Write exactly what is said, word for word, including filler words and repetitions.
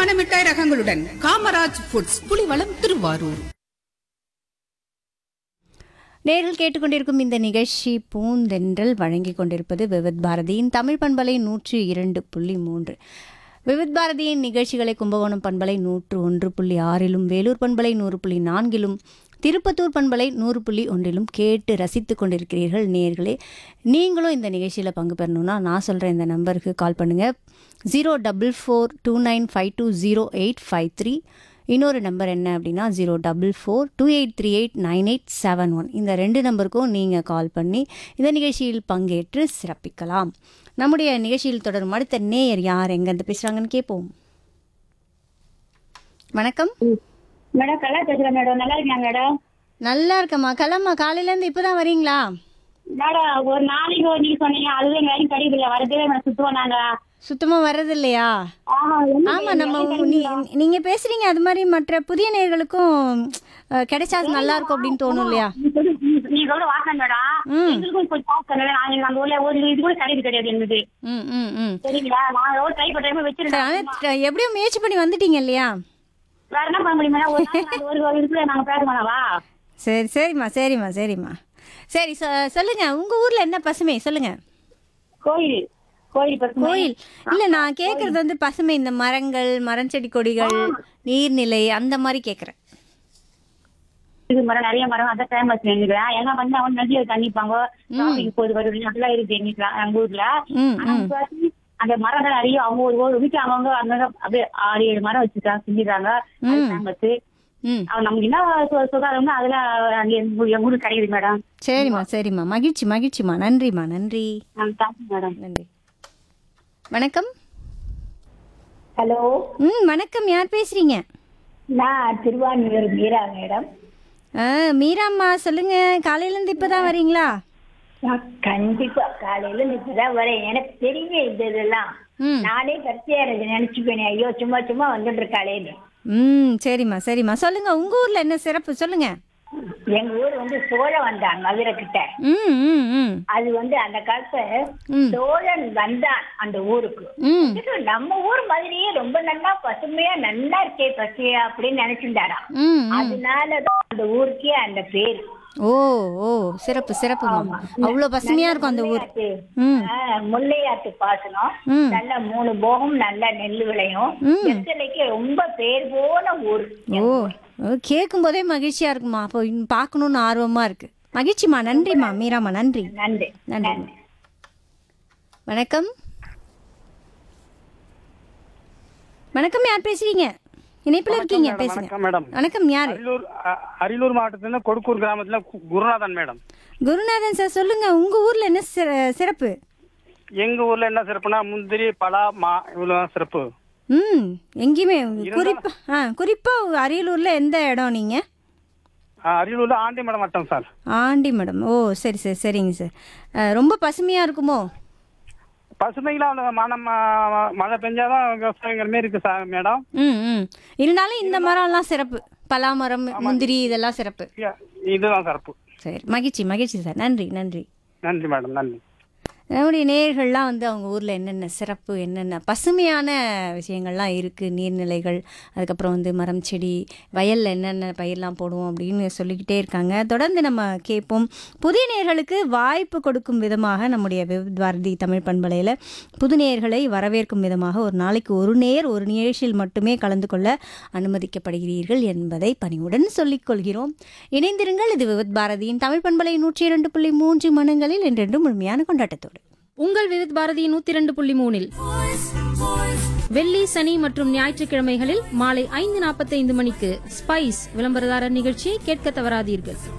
ஏராளமான மிட்டாய் ரகங்களுடன் காமராஜ் ஃபுட்ஸ், புலிவளம், திருவாரூர். நேரில் கேட்டுக்கொண்டிருக்கும் இந்த நிகழ்ச்சி பூந்தென்றல் வழங்கி கொண்டிருப்பது விவித் பாரதியின் தமிழ் பண்பலை நூற்றி இரண்டு புள்ளி மூன்று. விவித் பாரதியின் நிகழ்ச்சிகளை கும்பகோணம் பண்பலை நூற்று ஒன்று புள்ளி ஆறிலும், வேலூர் பண்பலை நூறு புள்ளி நான்கிலும், திருப்பத்தூர் பண்பலை நூறு புள்ளி ஒன்றிலும் கேட்டு ரசித்து கொண்டிருக்கிறீர்கள். நேர்களே, நீங்களும் இந்த நிகழ்ச்சியில் பங்கு பெறணும்னா நான் சொல்கிற இந்த நம்பருக்கு கால் பண்ணுங்கள். Zero double four two nine five two zero eight five three. இன்னொரு நம்பர் என்ன அப்படின்னா zero double four two eight three eight nine eight seven one. இந்த ரெண்டு நம்பருக்கும் நீங்கள் கால் பண்ணி இந்த நிகழ்ச்சியில் பங்கேற்று சிறப்பிக்கலாம். நம்முடைய நிகழ்ச்சியில் தொடரும் அடுத்த நேயர் யார், எங்கேருந்து பேசுகிறாங்கன்னு கேட்போம். வணக்கம் மேடம். கலா பேசுகிறேன் மேடம். நல்லா இருக்கீங்க மேடம்? நல்லா இருக்கம்மா. கலம்மா, காலையிலேருந்து இப்போ தான் வரீங்களா? மேடம், ஒரு நாளைக்கு ஒரு நீங்க சொன்னீங்க, அதுவே எங்க வேலையும் கிடைக்கல. வரதே மேடம் சுத்துவோம் நாங்க. சுத்தமாக வர்றது இல்லையா? ஆமாம், நம்ம நீ- நீங்க பேசுறீங்க அது மாதிரி மற்ற புதிய நேயர்களுக்கும் அஹ், கிடைச்சா அது நல்லா இருக்கும் அப்படின்னு தோணும் இல்லையா? நீங்க சொல்ற வாசனை மேடம், எங்களுக்கும் கொஞ்சம் பாக்கல. நாங்க அந்த ஊர்ல ஒரு இது கூட கிடையாது கிடையாது எங்களுக்கு. ம் ம் ம் சரிங்களா? நான் எவ்வளவு ட்ரை பண்றேன் வச்சிருக்கேன். ஆனால் எப்படியும் முயற்சி பண்ணி வந்துட்டீங்க இல்லையா? வேற என்ன பண்ண முடியும் மேடம்? ஒரு நாள் நாங்க ஒரு இதுக்குள்ள நாங்க பேச மாட்டவா? சரி சரிம்மா சரிம்மா சரிம்மா சரி சொ- சொல்லுங்க, உங்க ஊர்ல என்ன பசுமை சொல்லுங்க. கோயில் கோயில் பசுமை. கோயில் இல்ல, நான் கேக்குறது வந்து பசுமை, இந்த மரங்கள், மரம், செடி, கொடிகள், நீர்நிலை, அந்த மாதிரி கேக்குறேன். இது மரம், நிறைய மரம், அதான் ஃபேமஸ் எங்களுக்கு. ஏன்னா வந்து அவன் நதியை தண்ணிப்பாங்க, டிராபிக் போது வருது, நல்லா இருக்கு எங்களுக்கு எங்க ஊர்ல. ம் ஆனா ம் முக்காவாசி அந்த மரங்கள் நிறைய அவங்க ஒரு ஒரு வீட்டுல அவங்க அங்க அப்படியே ஆறு ஏழு மரம் வச்சுட்டாங்க, செஞ்சிடறாங்க. அது ஃபேமஸ். ம் அவன் நமக்கு என்ன சு- சுகாதாரம்னா அதுல அங்க எங்க எங்க ஊருக்கு கிடைக்குது மேடம். சரிம்மா சரிம்மா மகிழ்ச்சி மகிழ்ச்சிம்மா. நன்றிம்மா நன்றி தேங்க்ஸ் மேடம். நன்றி. வணக்கம். ஹலோ, ம் வணக்கம், யார் பேசுறீங்க? நான் திருவான்மியூர் மீரா மேடம். ஆ மீராம்மா சொல்லுங்க, காலையிலேருந்து இப்போ தான் வரீங்களா? கண்டிப்பா காலையில இப்பதான் வரேன். எனக்கு தெரியுங்க இந்த இதெல்லாம். ம் நானே கடைசியா நினைச்சுப்பேன், ஐயோ சும்மா சும்மா வந்துட்டு இருக்காளேன்னு. ம் சரிம்மா சரிம்மா சொல்லுங்க, உங்க ஊர்ல என்ன சிறப்பு சொல்லுங்க. எங்க ஊர் வந்து சோழன் வந்தான் மதுரை கிட்ட. ம் ம் ம் அது வந்து அந்த காலத்துல ம். சோழன் வந்தான் அந்த ஊருக்கு. ம் இது நம்ம ஊர் மாதிரியே ரொம்ப நல்லா பசுமையா நல்லா இருக்கே பசுமையா அப்படின்னு நினைச்சிருந்தாராம். ம் ம். அதனாலதான் அந்த ஊருக்கே அந்த பேர். ஓ ஓ சிறப்பு சிறப்புமா. அவ்வளோ பசுமையா இருக்கும் அந்த ஊர். ம் ஆஹ், முல்லையாத்து பாசனம், ம். நல்ல மூணு போகம், நல்ல நெல் விளையும். ம். வெத்தலைக்கு ரொம்ப பேர் போன ஊர். ஓ கேட்கும் போதே மகிழ்ச்சியா இருக்குமா. அப்போ இன்னும் பார்க்கணும்னு ஆர்வமா இருக்கு. மகிழ்ச்சிமா, நன்றிம்மா மீராம்மா, நன்றி நன்றி நன்றி. வணக்கம். வணக்கம், யார் பேசுறீங்க? இணைப்புல இருக்கீங்க, பேசுங்க. வணக்கம் மேடம். வணக்கம், யாரு? அரியலூர் அ- அரியலூர் மாவட்டத்துல கொடுக்கூர் கிராமத்துல கு- குருநாதன் மேடம். குருநாதன் சார் சொல்லுங்க, உங்க ஊர்ல என்ன சிற- சிறப்பு? எங்க ஊர்ல என்ன சிறப்புனா முந்திரி, பலா, மா இவ்வளவு சிறப்பு. ம் எங்கேயுமே குறிப்பா ஆ குறிப்பா அரியலூர்ல எந்த இடம் நீங்க? அ, அரியலூர்ல ஆண்டிமடம் வட்டம் சார். Aunty madam. ஓ சரி சரி சரிங்க சார். அஹ், ரொம்ப பசுமையா இருக்குமோ? பசுமைகளா அந்த மனம் ம- மழை பெஞ்சாதான் விவசாயங்கிற மாதிரி இருக்கு சார் மேடம். ம் ம் இருந்தாலும் இந்த மரம்லாம் சிறப்பு, பலாமரம், முந்திரி, இதெல்லாம் சிறப்பு. இ- இதுதான் சிறப்பு. சரி, மகிழ்ச்சி மகிழ்ச்சி சார், நன்றி நன்றி. நன்றி மேடம், நன்றி. நம்முடைய நேயர்கள்லாம் வந்து அவங்க ஊரில் என்னென்ன சிறப்பு, என்னென்ன பசுமையான விஷயங்கள்லாம் இருக்குது, நீர்நிலைகள், அதுக்கப்புறம் வந்து மரம், செடி, வயலில் என்னென்ன பயிரெலாம் போடுவோம் அப்படின்னு சொல்லிக்கிட்டே இருக்காங்க. தொடர்ந்து நம்ம கேட்போம். புதிய நேயர்களுக்கு வாய்ப்பு கொடுக்கும் விதமாக நம்முடைய விவித் பாரதி தமிழ் பண்பலையில் புது நேயர்களை வரவேற்கும் விதமாக ஒரு நாளைக்கு ஒரு நேயர் ஒரு நிகழ்ச்சியில் மட்டுமே கலந்து கொள்ள அனுமதிக்கப்படுகிறீர்கள் என்பதை பணிவுடன் சொல்லிக் கொள்கிறோம். இணைந்திருங்கள், இது விவித் பாரதியின் தமிழ் பண்பலை நூற்றி இரண்டு புள்ளி மூன்று மனங்களில் என்றென்றும் முழுமையான கொண்டாட்டத்தோடு. உங்கள் விவித் பாரதி நூத்தி இரண்டு புள்ளி மூணில் வெள்ளி, சனி மற்றும் ஞாயிற்றுக்கிழமைகளில் மாலை ஐந்து நாற்பத்தைந்து மணிக்கு ஸ்பைஸ் விளம்பரதாரர் நிகழ்ச்சியை கேட்க தவறாதீர்கள்.